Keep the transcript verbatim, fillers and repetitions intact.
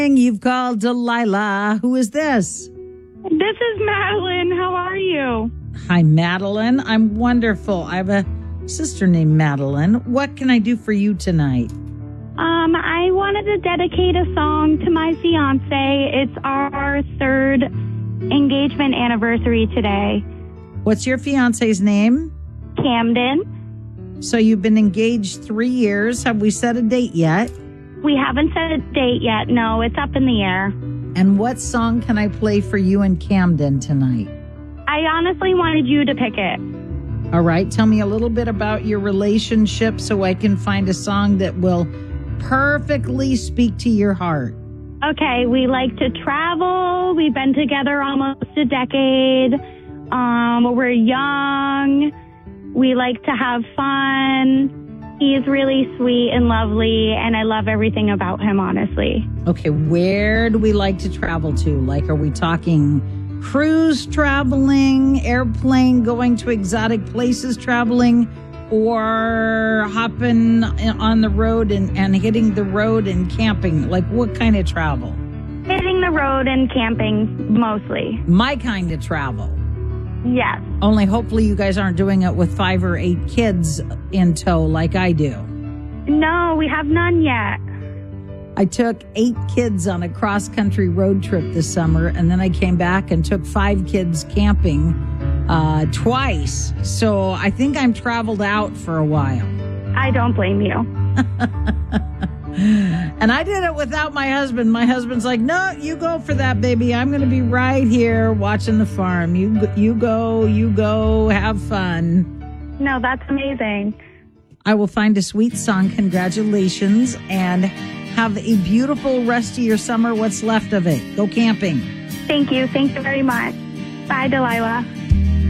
You've called Delilah. Who is this? This is Madeline. How are you? Hi, Madeline. I'm wonderful. I have a sister named Madeline. What can I do for you tonight? Um, I wanted to dedicate a song to my fiance. It's our third engagement anniversary today. What's your fiance's name? Camden. So you've been engaged three years. Have we set a date yet? We haven't set a date yet. No, it's up in the air. And what song can I play for you and Camden tonight? I honestly wanted you to pick it. All right. Tell me a little bit about your relationship so I can find a song that will perfectly speak to your heart. Okay, we like to travel. We've been together almost a decade. Um, we're young. We like to have fun. He's really sweet and lovely, and I love everything about him, honestly. Okay, where do we like to travel to? Like, are we talking cruise traveling, airplane, going to exotic places traveling, or hopping on the road and, and hitting the road and camping? Like, what kind of travel? Hitting the road and camping, mostly. My kind of travel. Yes. Only hopefully you guys aren't doing it with five or eight kids in tow like I do. No, we have none yet. I took eight kids on a cross-country road trip this summer, and then I came back and took five kids camping uh, twice. So I think I'm traveled out for a while. I don't blame you. And I did it without my husband. My husband's like, no, you go for that, baby. I'm going to be right here watching the farm. You, you go, you go, have fun. No, that's amazing. I will find a sweet song. Congratulations. And have a beautiful rest of your summer. What's left of it. Go camping. Thank you. Thank you very much. Bye, Delilah.